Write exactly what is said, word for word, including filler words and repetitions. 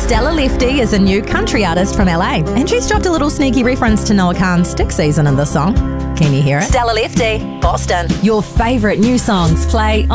Stella Lefty is a new country artist from L A, and she's dropped a little sneaky reference to Noah Kahan's Stick Season in the song. Can you hear it? Stella Lefty, Boston. Your favourite new songs play on